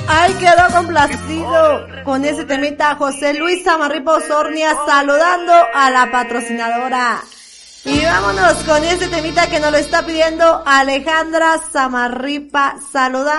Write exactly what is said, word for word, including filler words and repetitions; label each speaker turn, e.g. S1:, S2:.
S1: Ay, quedó complacido con ese temita José Luis Samarripa Osornia saludando a la patrocinadora. Y vámonos con ese temita que nos lo está pidiendo Alejandra Samarripa saludando.